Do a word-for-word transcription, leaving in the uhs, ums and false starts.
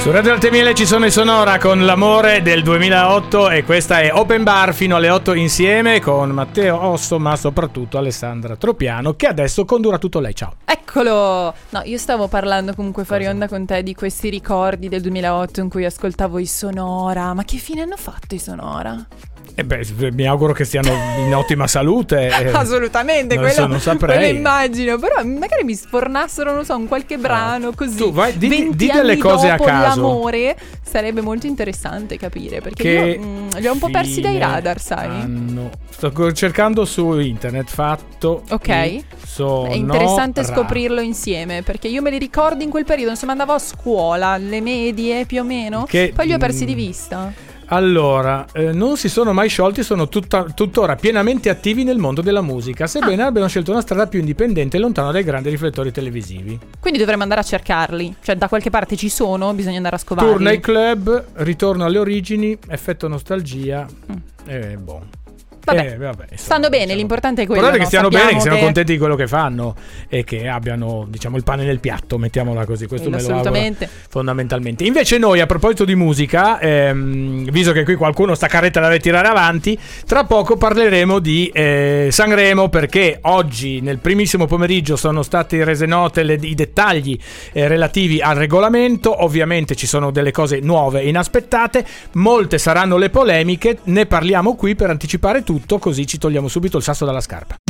Su Radio Alte Miele ci sono i Sonora con l'amore del duemilaotto e questa è Open Bar fino alle otto insieme con Matteo Osso, ma soprattutto Alessandra Tropiano, che adesso condurrà tutto lei. Ciao. Eccolo! No, io stavo parlando comunque fuori onda con te di questi ricordi del duemilaotto in cui ascoltavo i Sonora. Ma che fine hanno fatto i Sonora? E beh, mi auguro che stiano in ottima salute. Assolutamente, non quello, so, non saprei. quello immagino. Però magari mi sfornassero, non so, un qualche brano così. Tu vai, di, venti di delle anni cose dopo a caso. L'amore sarebbe molto interessante capire, perché che io mh, li ho un po' persi dai radar, sai? Hanno... Sto cercando su internet, fatto. Ok. Sonora. È interessante scoprirlo insieme, perché io me li ricordo in quel periodo, insomma andavo a scuola, alle medie più o meno, che, poi li ho persi mh, di vista. Allora, eh, non si sono mai sciolti, sono tutta, tuttora pienamente attivi nel mondo della musica, sebbene ah. abbiano scelto una strada più indipendente e lontana dai grandi riflettori televisivi. Quindi dovremmo andare a cercarli, cioè da qualche parte ci sono, bisogna andare a scovarli. Tour nei club, ritorno alle origini, effetto nostalgia mm. e boh. Vabbè, eh, vabbè insomma, stanno bene, diciamo, l'importante è quello. Guardate no? che stiano Sappiamo bene, che siano che... contenti di quello che fanno e che abbiano, diciamo, il pane nel piatto, mettiamola così. Questo me lo auguro fondamentalmente. Invece noi, a proposito di musica, ehm, visto che qui qualcuno sta carretta la deve tirare avanti, tra poco parleremo di eh, Sanremo, perché oggi nel primissimo pomeriggio sono state rese note le, i dettagli eh, relativi al regolamento. Ovviamente ci sono delle cose nuove e inaspettate, molte saranno le polemiche, ne parliamo qui per anticipare tutto. Tutto, così ci togliamo subito il sasso dalla scarpa.